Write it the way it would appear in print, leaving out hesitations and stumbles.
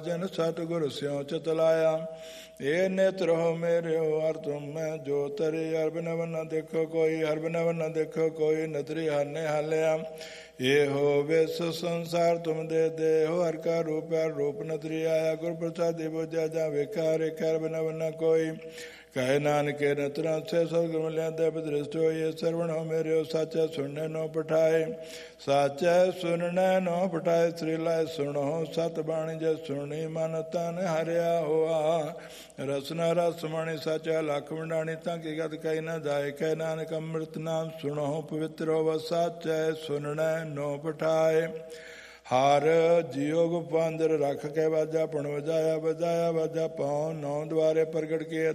जिन सतगुर स्यों चित लाया। ये नेत्र हो मेरे हो हर तुम मैं जो तरी, हर बिन न देखो कोई, हर बिन न देखो कोई, नतरी हरने हालिया। ये हो विश्व संसार तुम दे हो, हर का रूप हर रूप नतरी आया। गुर प्रसादी बुझा जा वेखा रेखा, हर बिन न कोई। कहे नानक नतरा से सदगुर मिलिया देव दृष्ट हो। ये श्रवण हो मेरे हो साचा सुनने नो पठाए, साचा सुनने नो पठाए। श्री लाए सुनो सत बाणी जय सुनी, मन तन हरिया होआ। रसना रस मणि साचा लख मंडाणी, ताकि गत कही न जाए। कह नानक अमृत नाम सुनो पवित्र हो, साचा सुनने नो पठाए। हार जियो गुपांदर रख के बाजा, पण बजाया बजाया बाजा पाओ। नौ द्वारे प्रगट किए